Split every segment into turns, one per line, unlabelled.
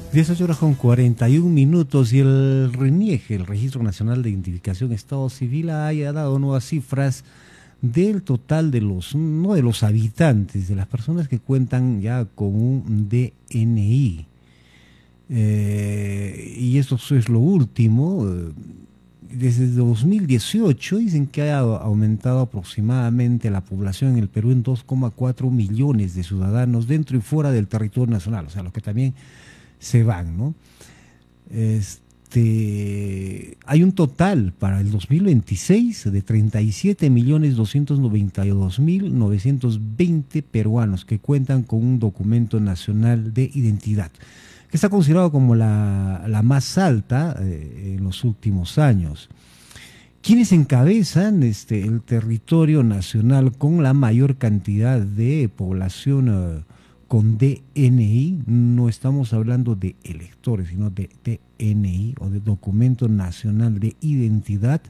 18 horas con 41 minutos y el RENIEC, el Registro Nacional de Identificación Estado Civil, haya dado nuevas cifras del total de los, no de los habitantes, de las personas que cuentan ya con un DNI. Y esto es lo último. Desde 2018 dicen que ha aumentado aproximadamente la población en el Perú en 2,4 millones de ciudadanos dentro y fuera del territorio nacional, o sea, los que también se van, ¿no? Hay un total para el 2026 de 37.292.920 peruanos que cuentan con un documento nacional de identidad, que está considerado como la más alta en los últimos años. ¿Quiénes encabezan el territorio nacional con la mayor cantidad de población con DNI? No estamos hablando de electores, sino de DNI o de Documento Nacional de Identidad.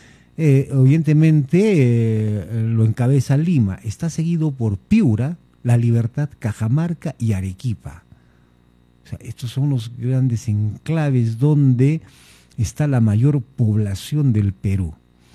Evidentemente lo encabeza Lima, está seguido por Piura, La Libertad, Cajamarca y Arequipa. O sea, estos son los grandes enclaves donde está la mayor población del Perú.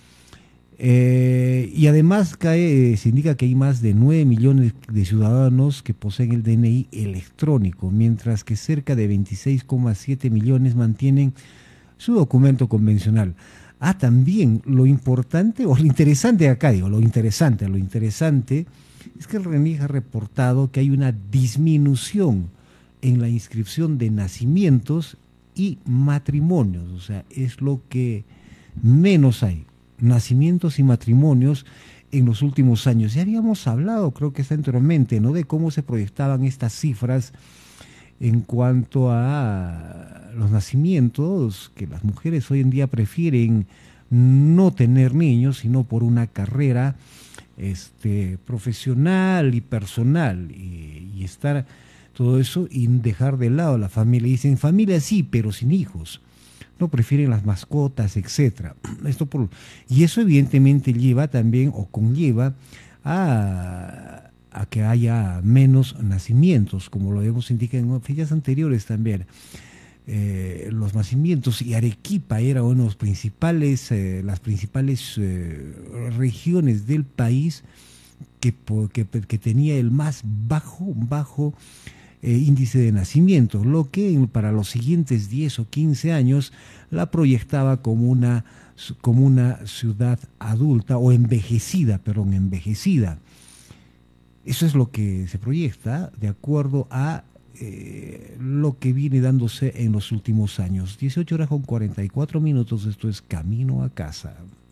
Y además se indica que hay más de 9 millones de ciudadanos que poseen el DNI electrónico, mientras que cerca de 26,7 millones mantienen su documento convencional. También lo importante, o lo interesante acá, digo, lo interesante es que el RENIEC ha reportado que hay una disminución en la inscripción de nacimientos y matrimonios, o sea, es lo que menos hay, nacimientos y matrimonios en los últimos años. Ya habíamos hablado, creo que está anteriormente, ¿no?, de cómo se proyectaban estas cifras en cuanto a los nacimientos, que las mujeres hoy en día prefieren no tener niños, sino por una carrera profesional y personal, y estar todo eso y dejar de lado la familia. Dicen familia sí, pero sin hijos. No prefieren las mascotas, etcétera. Y eso evidentemente lleva también o conlleva a que haya menos nacimientos, como lo hemos indicado en fechas anteriores también. Los nacimientos, y Arequipa era uno de los principales, las principales regiones del país que tenía el más bajo índice de nacimiento, lo que para los siguientes 10 o 15 años la proyectaba como una ciudad adulta o envejecida. Eso es lo que se proyecta de acuerdo a lo que viene dándose en los últimos años. 18 horas con 44 minutos, esto es Camino a Casa.